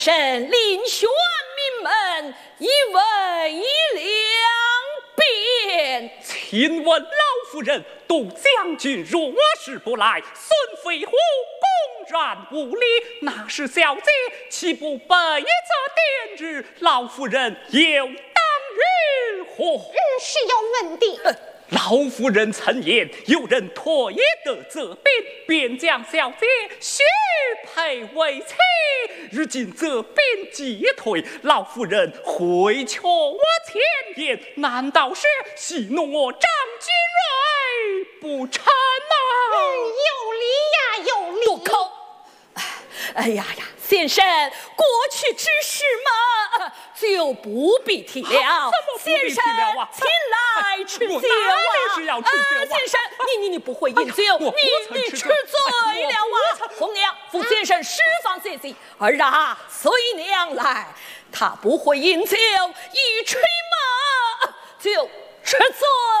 神令选民们一问一两遍。 请问老夫人，杜将军若是不来，孙飞虎公然无礼，那是小姐岂不背责典日？老夫人又当如何？ 是有问的。 老夫人曾言，有人推得责编，便将小姐许配为妻。如今责编既退，老夫人回却我前言，难道是戏弄我张君瑞不成吗？ 有理呀，有理。 住口！哎呀呀，先生，过去之事嘛，就不必提了。先生，请来吃酒啊！先生，你不会饮酒，你吃醉了啊！红娘，扶先生释放歇息。儿啊，随娘来，他不会饮酒，一吹马就吃醉。